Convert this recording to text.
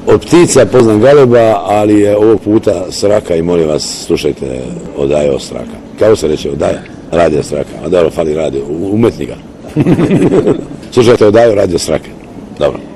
Od ptica poznam galeba, ali je ovog puta Sraka i molim vas, slušajte Odaje o Sraka. Kako se reče Odaja? Radio Sraka. A dobro, fali radio, umetnika. Slušajte Odaju Radio Srake. Dobro.